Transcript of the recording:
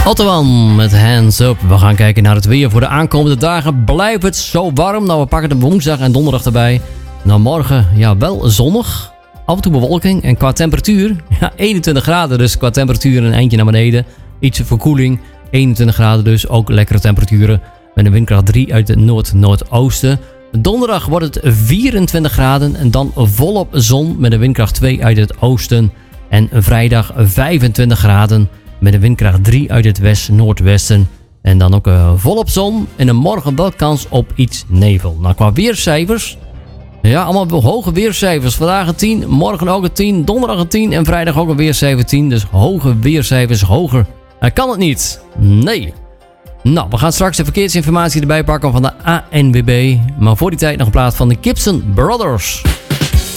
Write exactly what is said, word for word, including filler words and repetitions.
Ottoman met Hands Up. We gaan kijken naar het weer voor de aankomende dagen. Blijft het zo warm? Nou, we pakken de woensdag en donderdag erbij. Nou, morgen, ja, wel zonnig. Af en toe bewolking. En qua temperatuur, ja, eenentwintig graden. Dus qua temperatuur een eindje naar beneden. Ietsje verkoeling. eenentwintig graden dus. Ook lekkere temperaturen. Met een windkracht drie uit het noord-noordoosten. Donderdag wordt het vierentwintig graden. En dan volop zon met een windkracht twee uit het oosten. En vrijdag vijfentwintig graden. Met een windkracht drie uit het west-noordwesten. En dan ook uh, volop zon. En een morgen wel kans op iets nevel. Nou, qua weercijfers. Ja, allemaal hoge weercijfers. Vandaag een tien, morgen ook een tien, donderdag een tien en vrijdag ook een weercijfer tien. Dus hoge weercijfers, hoger. Uh, kan het niet? Nee. Nou, we gaan straks de verkeersinformatie erbij pakken van de A N W B. Maar voor die tijd nog een plaat van de Gibson Brothers.